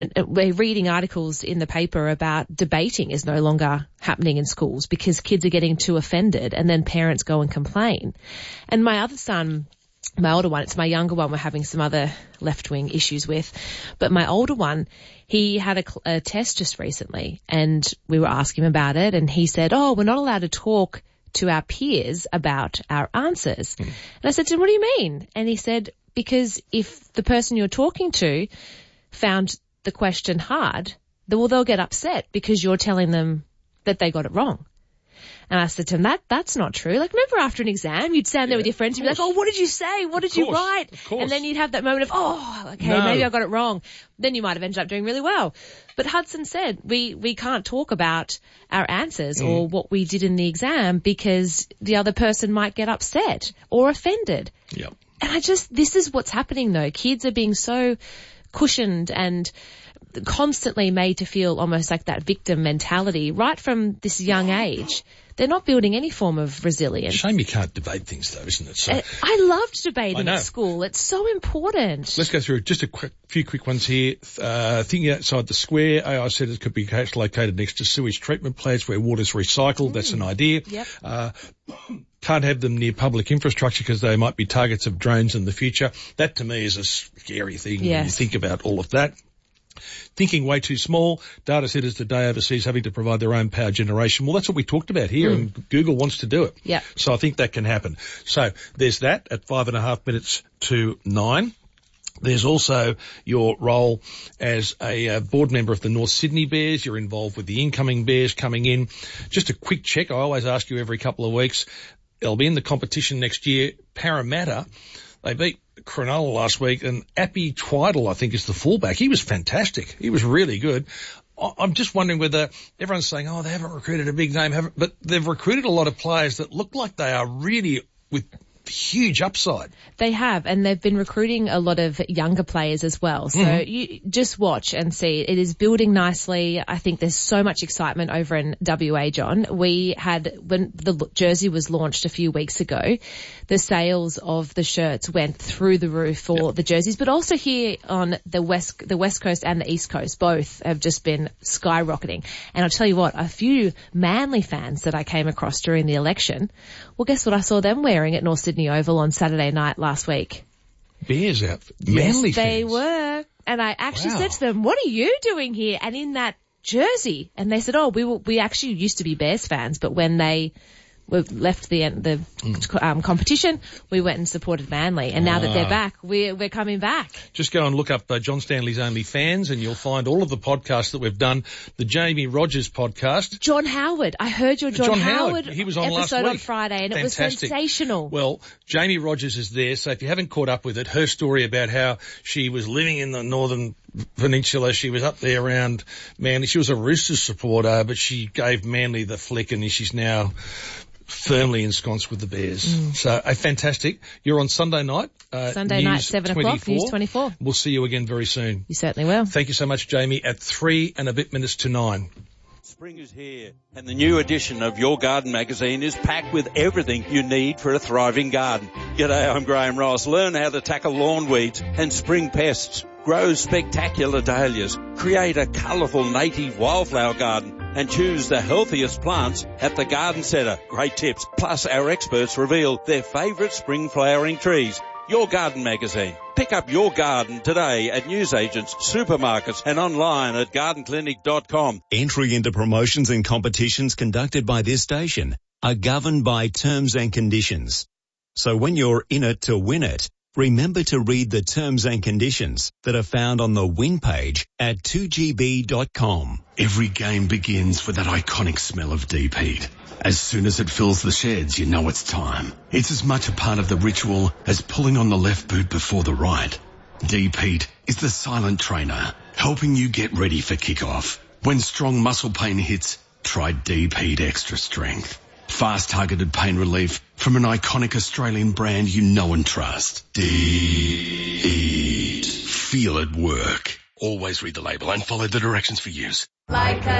we're reading articles in the paper about debating is no longer happening in schools because kids are getting too offended and then parents go and complain. And my other son, my older one, it's my younger one we're having some other left-wing issues with. But my older one, he had a test just recently and we were asking him about it and he said, we're not allowed to talk to our peers about our answers. And I said to him, what do you mean? And he said, because if the person you're talking to found the question hard, they'll get upset because you're telling them that they got it wrong. And I said to him, that's not true. Like, remember after an exam, you'd stand there with your friends and be like, what did you say? What did you write? And then you'd have that moment of, maybe I got it wrong. Then you might have ended up doing really well. But Hudson said, we can't talk about our answers or what we did in the exam because the other person might get upset or offended. Yep. And this is what's happening though. Kids are being so cushioned and constantly made to feel almost like that victim mentality right from this young age. They're not building any form of resilience. Shame you can't debate things though, isn't it? So, I loved debating at school. It's so important. Let's go through just few quick ones here. Thinking outside the square, AI said it could be located next to sewage treatment plants where water's recycled. That's an idea. Yep. Can't have them near public infrastructure because they might be targets of drones in the future. That to me is a scary thing when you think about all of that. Thinking way too small. Data centers today overseas having to provide their own power generation. Well, that's what we talked about here, and Google wants to do it. Yeah. So I think that can happen. So there's that at 5.5 minutes to 9. There's also your role as a board member of the North Sydney Bears. You're involved with the incoming Bears coming in. Just a quick check. I always ask you every couple of weeks. They'll be in the competition next year. Parramatta, they beat Cronulla last week, and Appy Twiddle, I think, is the fullback. He was fantastic. He was really good. I'm just wondering whether everyone's saying, they haven't recruited a big name, but they've recruited a lot of players that look like they are really with huge upside. They have, and they've been recruiting a lot of younger players as well. So you just watch and see. It is building nicely. I think there's so much excitement over in WA, John. We had, when the jersey was launched a few weeks ago, the sales of the shirts went through the roof for the jerseys, but also here on the West Coast and the East Coast, both have just been skyrocketing. And I'll tell you what, a few Manly fans that I came across during the election, well, guess what I saw them wearing at North Sydney Oval on Saturday night last week? Bears outfit. Manly fans. They were. And I actually said to them, what are you doing here? And in that jersey. And they said, we actually used to be Bears fans, but when they left the competition, we went and supported Manly. And now that they're back, we're coming back. Just go and look up John Stanley's Only Fans and you'll find all of the podcasts that we've done. The Jamie Rogers podcast. John Howard. I heard your John Howard he was on last episode week. On Friday and Fantastic. It was sensational. Well, Jamie Rogers is there, so if you haven't caught up with it, her story about how she was living in the Northern Peninsula, she was up there around Manly. She was a Roosters supporter, but she gave Manly the flick and she's now firmly ensconced with the Bears. So, fantastic. You're on Sunday night. Sunday night, 7 o'clock, News 24. We'll see you again very soon. You certainly will. Thank you so much, Jamie, at 3 and a bit minutes to 9. Spring is here, and the new edition of Your Garden magazine is packed with everything you need for a thriving garden. G'day, I'm Graham Ross. Learn how to tackle lawn weeds and spring pests. Grow spectacular dahlias. Create a colourful native wildflower garden. And choose the healthiest plants at the Garden Centre. Great tips. Plus, our experts reveal their favourite spring flowering trees. Your Garden magazine. Pick up Your Garden today at newsagents, supermarkets and online at gardenclinic.com. Entry into promotions and competitions conducted by this station are governed by terms and conditions. So when you're in it to win it, remember to read the terms and conditions that are found on the win page at 2gb.com. Every game begins with that iconic smell of deep heat. As soon as it fills the sheds, you know it's time. It's as much a part of the ritual as pulling on the left boot before the right. Deep heat is the silent trainer, helping you get ready for kickoff. When strong muscle pain hits, try Deep Heat Extra Strength. Fast targeted pain relief from an iconic Australian brand you know and trust. Deep Heat. Feel it work. Always read the label and follow the directions for use. Like a